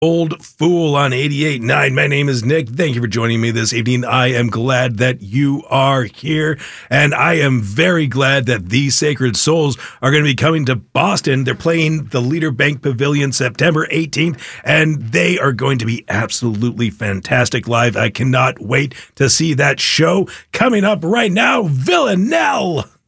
Old Fool on 88.9. My name is Nick. Thank you for joining me this evening. I am glad that you are here, and I am very glad that these Sacred Souls are going to be coming to Boston. They're playing the Leader Bank Pavilion September 18th, and they are going to be absolutely fantastic live. I cannot wait to see that show. Coming up right now, Villanelle.